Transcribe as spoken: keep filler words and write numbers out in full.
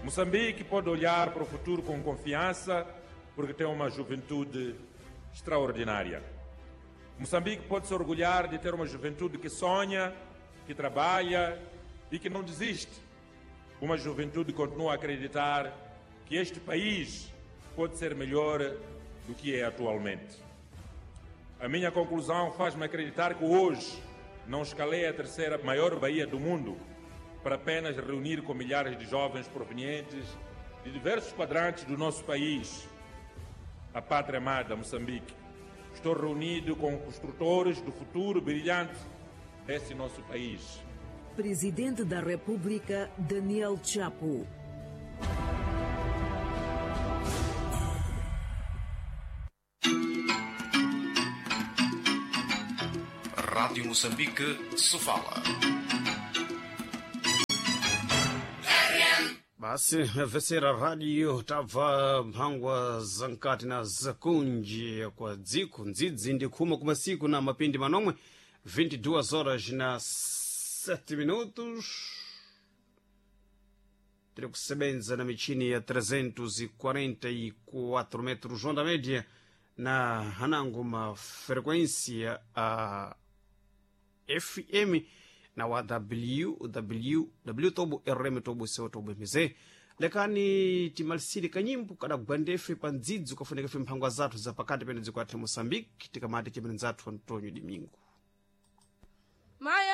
Moçambique pode olhar para o futuro com confiança porque tem uma juventude extraordinária. Moçambique pode se orgulhar de ter uma juventude que sonha, que trabalha e que não desiste. Uma juventude que continua a acreditar que este país pode ser melhor do que é atualmente. A minha conclusão faz-me acreditar que hoje não escalei a terceira maior baía do mundo para apenas reunir com milhares de jovens provenientes de diversos quadrantes do nosso país, a pátria amada Moçambique. Estou reunido com construtores do futuro brilhante desse nosso país. Presidente da República, Daniel Chapo. Rádio Moçambique se fala. Basi vesera radio tava mphangwa zankati na zakunji kwa dziko ndzidzi ndi khuma ku masiku na mapindi manomwe vinte e duas horas na sete minutos. Tiri kusebenza na michini ya trezentos e quarenta e quatro metros onda média na hanango ma frequência a F M na wa W W W tobo R M tobo seu tobo mize lekani timalisiri kanyimbo kada kugwandefe pa ndzidzi kafuneka fe mphangwa zathu za pakati pene dziko athu Moçambique tikamati chimene zathu Antônio Domingo. Maya